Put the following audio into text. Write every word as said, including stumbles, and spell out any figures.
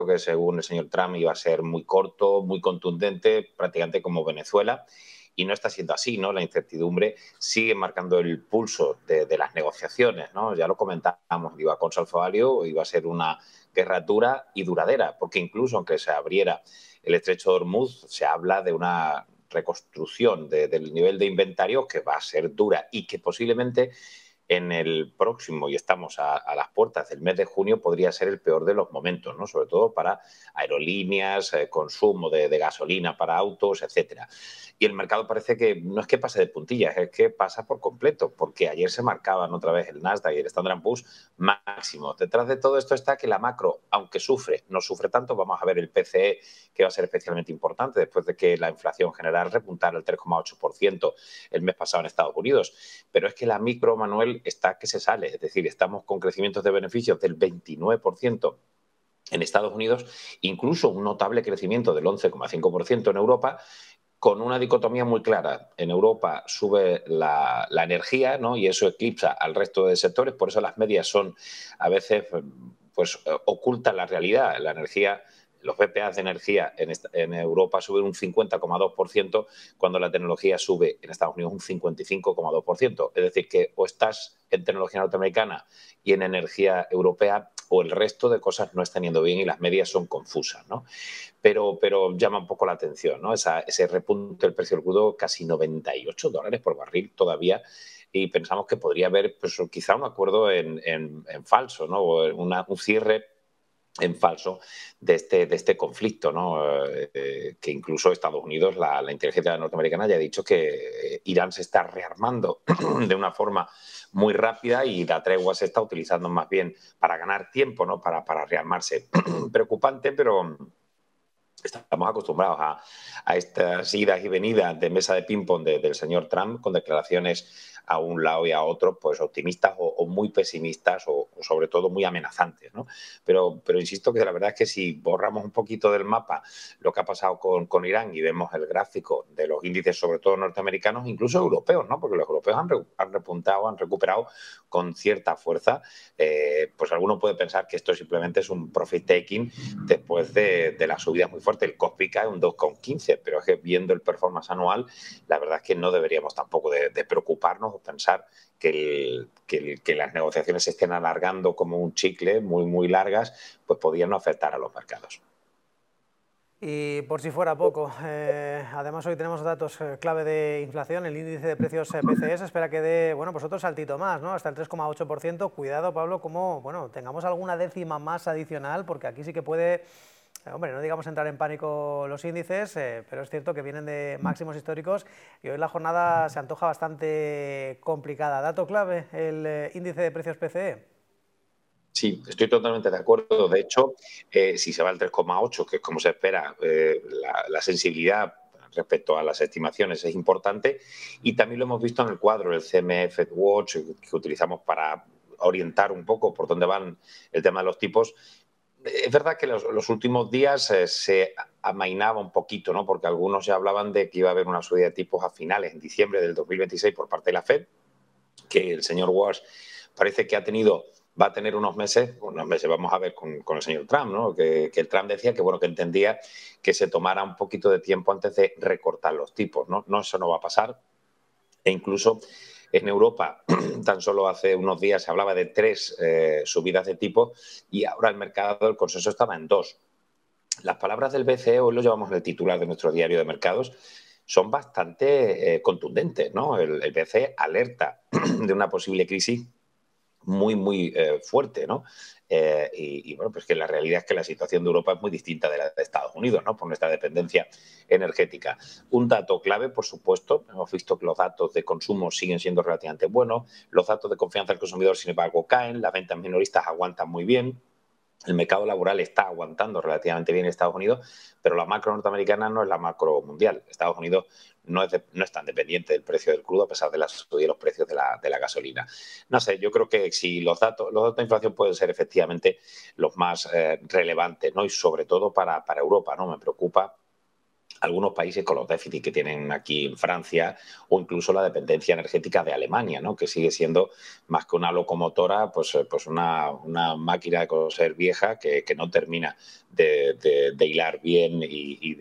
que según el señor Trump iba a ser muy corto, muy contundente, prácticamente como Venezuela. Y no está siendo así, ¿no? La incertidumbre sigue marcando el pulso de, de las negociaciones, ¿no? Ya lo comentábamos, iba con Salfoalio, iba a ser una guerra dura y duradera, porque incluso aunque se abriera el estrecho de Hormuz, se habla de una reconstrucción de, del nivel de inventario que va a ser dura y que posiblemente en el próximo, y estamos a, a las puertas del mes de junio, podría ser el peor de los momentos, ¿no? Sobre todo para aerolíneas, eh, consumo de, de gasolina para autos, etcétera. Y el mercado parece que no es que pase de puntillas, es que pasa por completo, porque ayer se marcaban otra vez el Nasdaq y el Standard and Poor's máximos. Detrás de todo esto está que la macro, aunque sufre, no sufre tanto. Vamos a ver el P C E, que va a ser especialmente importante después de que la inflación general repuntara al tres coma ocho por ciento el mes pasado en Estados Unidos. Pero es que la micro, Manuel, está que se sale. Es decir, estamos con crecimientos de beneficios del veintinueve por ciento en Estados Unidos, incluso un notable crecimiento del once coma cinco por ciento en Europa, con una dicotomía muy clara. En Europa sube la, la energía, ¿no? Y eso eclipsa al resto de sectores, por eso las medias son a veces, pues, ocultan la realidad. La energía, los B P A de energía en, esta, en Europa suben un cincuenta coma dos por ciento, cuando la tecnología sube en Estados Unidos un cincuenta y cinco coma dos por ciento. Es decir, que o estás en tecnología norteamericana y en energía europea, o el resto de cosas no están yendo bien y las medias son confusas, ¿no? Pero, pero llama un poco la atención, ¿no? Esa, ese repunte del precio del crudo, casi noventa y ocho dólares por barril todavía, y pensamos que podría haber, pues, quizá un acuerdo en, en, en falso, ¿no? O una, un cierre en falso de este, de este conflicto, ¿no? Eh, que incluso Estados Unidos, la, la inteligencia norteamericana ya ha dicho que Irán se está rearmando de una forma muy rápida y la tregua se está utilizando más bien para ganar tiempo, ¿no? Para, para rearmarse. Preocupante, pero estamos acostumbrados a, a estas idas y venidas de mesa de ping-pong de, del señor Trump, con declaraciones a un lado y a otro, pues optimistas o, o muy pesimistas o, o sobre todo muy amenazantes, ¿no? Pero, pero insisto que la verdad es que si borramos un poquito del mapa lo que ha pasado con, con Irán y vemos el gráfico de los índices, sobre todo norteamericanos, incluso europeos, ¿no? Porque los europeos han, han repuntado, han recuperado con cierta fuerza, eh, pues alguno puede pensar que esto simplemente es un profit taking después de, de la subida muy fuerte. El Kospi cae un dos coma quince, pero es que viendo el performance anual, la verdad es que no deberíamos tampoco de, de preocuparnos o pensar que, el, que, el, que las negociaciones se estén alargando como un chicle, muy, muy largas, pues podrían no afectar a los mercados. Y por si fuera poco, eh, además hoy tenemos datos eh, clave de inflación. El índice de precios eh, P C E se espera que dé, bueno, pues otro saltito más, ¿no? Hasta el tres coma ocho por ciento. Cuidado, Pablo, como, bueno, tengamos alguna décima más adicional, porque aquí sí que puede, eh, hombre, no digamos entrar en pánico los índices, eh, pero es cierto que vienen de máximos históricos y hoy la jornada se antoja bastante complicada. Dato clave, el eh, índice de precios P C E. Sí, estoy totalmente de acuerdo. De hecho, eh, si se va al tres coma ocho, que es como se espera, eh, la, la sensibilidad respecto a las estimaciones es importante, y también lo hemos visto en el cuadro, el C M E Fed Watch, que utilizamos para orientar un poco por dónde van el tema de los tipos. Es verdad que los, los últimos días eh, se amainaba un poquito, ¿no? Porque algunos ya hablaban de que iba a haber una subida de tipos a finales, en diciembre del dos mil veintiséis, por parte de la Fed, que el señor Walsh parece que ha tenido, va a tener unos meses, unos meses vamos a ver con, con el señor Trump, ¿no? Que, que el Trump decía que, bueno, que entendía que se tomara un poquito de tiempo antes de recortar los tipos, ¿no? No, eso no va a pasar. E incluso en Europa, tan solo hace unos días se hablaba de tres eh, subidas de tipo, y ahora el mercado, el consenso estaba en dos. Las palabras del B C E, hoy lo llevamos en el titular de nuestro diario de mercados, son bastante eh, contundentes, ¿no? El, el B C E alerta de una posible crisis muy, muy eh, fuerte, ¿no? Eh, y, y, bueno, pues que la realidad es que la situación de Europa es muy distinta de la de Estados Unidos, ¿no? Por nuestra dependencia energética. Un dato clave, por supuesto, hemos visto que los datos de consumo siguen siendo relativamente buenos, los datos de confianza del consumidor, sin embargo, caen, las ventas minoristas aguantan muy bien. El mercado laboral está aguantando relativamente bien en Estados Unidos, pero la macro norteamericana no es la macro mundial. Estados Unidos no es, de, no es tan dependiente del precio del crudo, a pesar de la subida de los precios de la, de la gasolina. No sé, yo creo que si los datos, los datos de inflación pueden ser efectivamente los más eh, relevantes, ¿no? Y sobre todo para, para Europa, ¿no? Me preocupa algunos países con los déficits que tienen aquí en Francia o incluso la dependencia energética de Alemania, ¿no? Que sigue siendo más que una locomotora, pues, pues una, una máquina de coser vieja que, que no termina de, de, de hilar bien y, y